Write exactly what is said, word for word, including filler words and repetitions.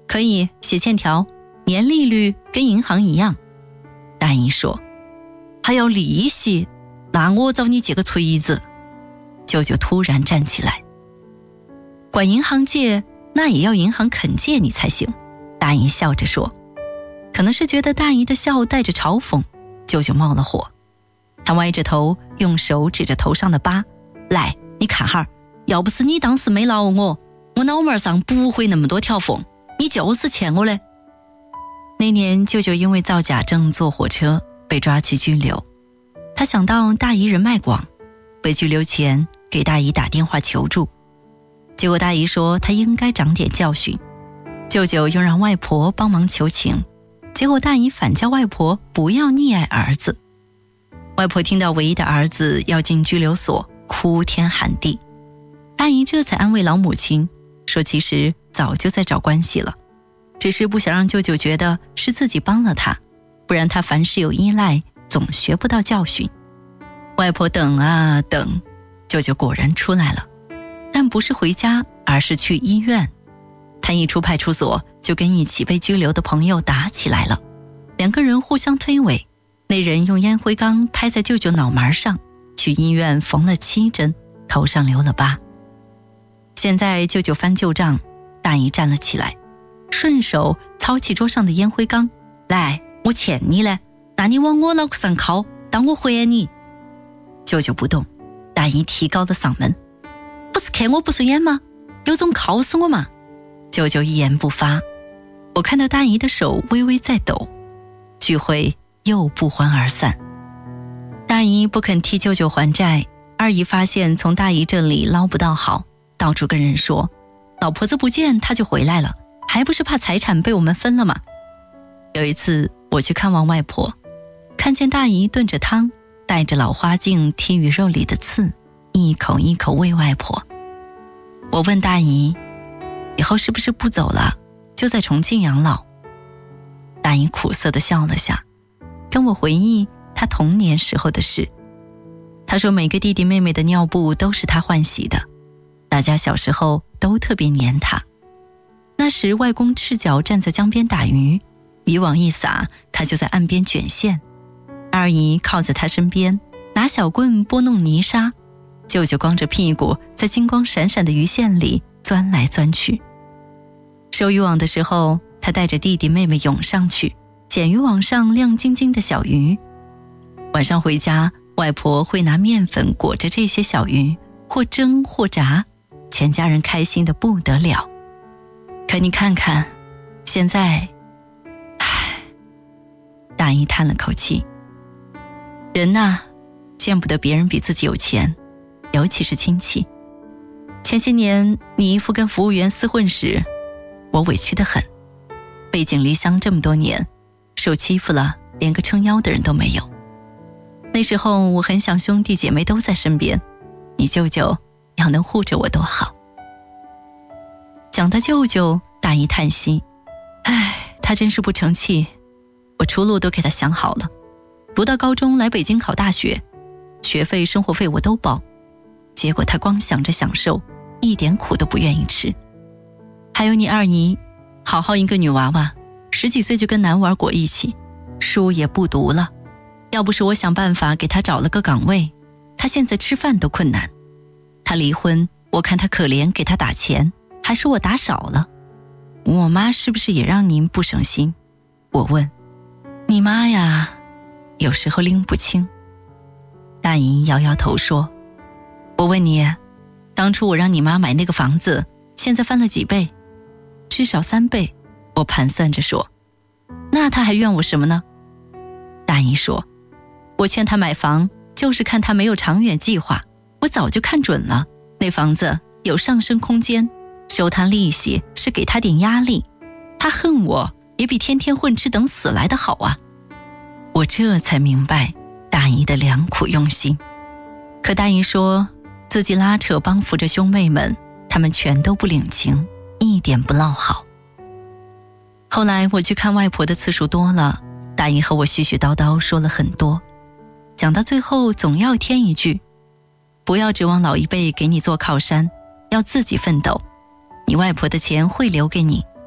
可以写欠条，年利率跟银行一样。大姨说，还要利息，那我找你借个锤子。舅舅突然站起来，管银行借，那也要银行肯借你才行。大姨笑着说，可能是觉得大姨的笑带着嘲讽，舅舅冒了火。他歪着头，用手指着头上的疤，来，你看哈，要不是你当时没挠我，我脑门上不会那么多条缝，你就是欠我的。那年舅舅因为造假证坐火车被抓去拘留，他想到大姨人脉广，被拘留前给大姨打电话求助，结果大姨说他应该长点教训。舅舅又让外婆帮忙求情，结果大姨反叫外婆不要溺爱儿子。外婆听到唯一的儿子要进拘留所，哭天喊地。大姨这才安慰老母亲，说其实早就在找关系了，只是不想让舅舅觉得是自己帮了他，不然他凡事有依赖，总学不到教训。外婆等啊等，舅舅果然出来了，但不是回家，而是去医院。他一出派出所，就跟一起被拘留的朋友打起来了，两个人互相推诿，那人用烟灰缸拍在舅舅脑门上，去医院缝了七针，头上留了疤。现在舅舅翻旧账，大姨站了起来，顺手抄起桌上的烟灰缸，来，我欠你嘞，那你往我脑壳上敲，当我还你。舅舅不动，大姨提高了嗓门，不是看我不顺眼吗？有种敲死我嘛！舅舅一言不发，我看到大姨的手微微在抖，聚会又不欢而散。大姨不肯替舅舅还债，二姨发现从大姨这里捞不到好，到处跟人说，老婆子不见他就回来了，还不是怕财产被我们分了吗？有一次我去看望外婆，看见大姨炖着汤，带着老花镜剔鱼肉里的刺，一口一口喂外婆。我问大姨，以后是不是不走了，就在重庆养老？大姨苦涩地笑了下，跟我回忆她童年时候的事。她说每个弟弟妹妹的尿布都是她换洗的，大家小时候都特别黏她。那时外公赤脚站在江边打鱼，渔网一撒，她就在岸边卷线。二姨靠在她身边，拿小棍拨弄泥沙，舅舅光着屁股在金光闪闪的鱼线里钻来钻去。收渔网的时候，他带着弟弟妹妹涌上去，捡渔网上亮晶晶的小鱼。晚上回家，外婆会拿面粉裹着这些小鱼，或蒸或炸，全家人开心得不得了。可你看看，现在，唉，大姨叹了口气。人呐，见不得别人比自己有钱，尤其是亲戚。前些年你姨夫跟服务员厮混时，我委屈得很，背井离乡这么多年，受欺负了，连个撑腰的人都没有。那时候我很想兄弟姐妹都在身边，你舅舅要能护着我多好。讲到舅舅，大姨叹息，唉，他真是不成器，我出路都给他想好了，读到高中来北京考大学，学费生活费我都包，结果他光想着享受，一点苦都不愿意吃。还有你二姨，好好一个女娃娃，十几岁就跟男娃裹一起，书也不读了，要不是我想办法给她找了个岗位，她现在吃饭都困难。她离婚，我看她可怜，给她打钱，还说我打少了。我妈是不是也让您不省心？我问。你妈呀，有时候拎不清。大姨摇摇头说，我问你，当初我让你妈买那个房子，现在翻了几倍？至少三倍，我盘算着说。那她还怨我什么呢？大姨说，我劝她买房，就是看她没有长远计划，我早就看准了，那房子有上升空间，收她利息是给她点压力，她恨我也比天天混吃等死来的好啊。我这才明白大姨的良苦用心。可大姨说自己拉扯帮扶着兄妹们，他们全都不领情，一点不落好。后来我去看外婆的次数多了，大姨和我絮絮叨叨说了很多，讲到最后总要添一句，不要指望老一辈给你做靠山，要自己奋斗，你外婆的钱会留给你，